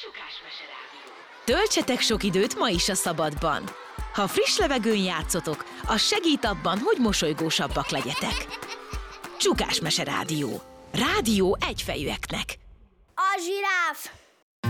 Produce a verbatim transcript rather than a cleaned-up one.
Csukás-mese rádió. Töltsetek sok időt ma is a szabadban. Ha friss levegőn játszotok, az segít abban, hogy mosolygósabbak legyetek. Csukás-mese rádió. Rádió egyfejűeknek. A zsiráf!